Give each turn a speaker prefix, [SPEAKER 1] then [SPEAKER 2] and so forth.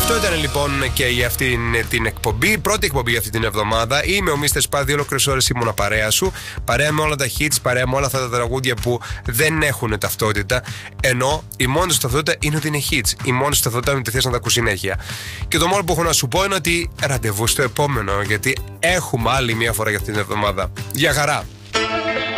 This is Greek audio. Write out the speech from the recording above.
[SPEAKER 1] Αυτό ήταν λοιπόν και για αυτή την εκπομπή. Πρώτη εκπομπή για αυτή την εβδομάδα. Είμαι ο Mr. Spaz, 2 ολόκληρες ώρες ήμουνα παρέα σου. Παρέα με όλα τα hits, παρέα με όλα αυτά τα τραγούδια που δεν έχουν ταυτότητα. Ενώ η μόνη του ταυτότητα είναι ότι είναι hits. Η μόνη του ταυτότητα είναι ότι θες να τα ακούς συνέχεια. Και το μόνο που έχω να σου πω είναι ότι ραντεβού στο επόμενο. Γιατί έχουμε άλλη μία φορά για αυτή την εβδομάδα. Γεια χαρά!